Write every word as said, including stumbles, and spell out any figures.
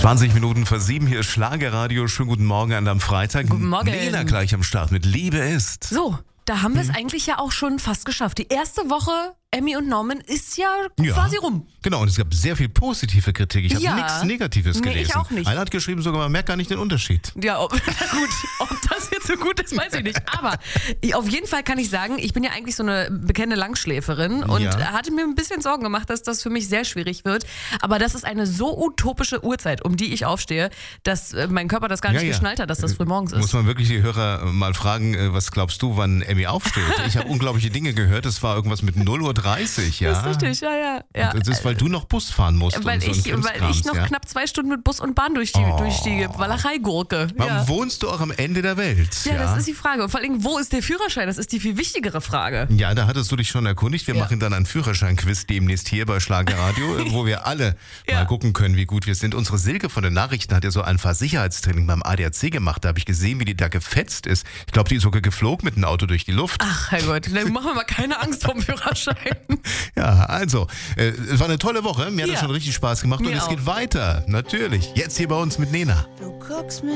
zwanzig Minuten vor sieben, hier ist Schlagerradio. Schönen guten Morgen an einem Freitag. Guten Morgen. Lena gleich am Start mit Liebe ist. So, da haben wir es eigentlich ja auch schon fast geschafft. Die erste Woche Emmy und Norman ist ja, Ja. quasi rum. Genau, und es gab sehr viel positive Kritik. Ich habe Ja. nichts Negatives Nee, gelesen. ich auch nicht. Einer hat geschrieben, sogar man merkt gar nicht den Unterschied. Ja, ob, na gut, ob das jetzt so gut ist, weiß ich nicht. Aber ich, auf jeden Fall kann ich sagen, ich bin ja eigentlich so eine bekannte Langschläferin und Ja. hatte mir ein bisschen Sorgen gemacht, dass das für mich sehr schwierig wird. Aber das ist eine so utopische Uhrzeit, um die ich aufstehe, dass äh, mein Körper das gar nicht Ja, ja. geschnallt hat, dass das früh morgens Muss ist. man wirklich die Hörer mal fragen, äh, was glaubst du, wann Emmy aufsteht? Ich habe unglaubliche Dinge gehört. Es war irgendwas mit null Uhr dreißig, ja. Das ist richtig, ja, ja. ja. Das ist, weil du noch Bus fahren musst. Weil und so ich, ein weil Krimskrams, ich noch ja? knapp zwei Stunden mit Bus und Bahn durch die, Oh. durch die Walachei-Gurke. Warum Ja. wohnst du auch am Ende der Welt? ja, das ist die Frage. Und vor allem, wo ist der Führerschein? Das ist die viel wichtigere Frage. Ja, da hattest du dich schon erkundigt. Wir Ja. machen dann einen Führerschein-Quiz demnächst hier bei Schlagerradio, wo wir alle Ja. mal gucken können, wie gut wir sind. Unsere Silke von den Nachrichten hat ja so ein Fahrsicherheitstraining beim A D A C gemacht. Da habe ich gesehen, wie die da gefetzt ist. Ich glaube, die ist sogar geflogen mit dem Auto durch die Luft. Ach, Herrgott, dann machen wir mal keine Angst vom Führerschein. Ja, also, äh, es war eine tolle Woche. Mir hat Ja. das schon richtig Spaß gemacht. Mir und es auch. geht weiter, natürlich. Jetzt hier bei uns mit Nena. Du guckst mir